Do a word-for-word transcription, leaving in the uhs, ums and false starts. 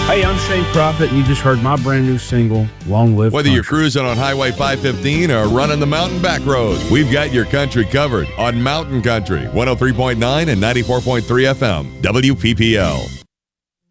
Hey, I'm Shane Prophet, and you just heard my brand new single, Long Live Whether Country. you're cruising on Highway five fifteen or running the mountain back roads, we've got your country covered on Mountain Country, one oh three point nine and ninety-four point three F M, W P P L.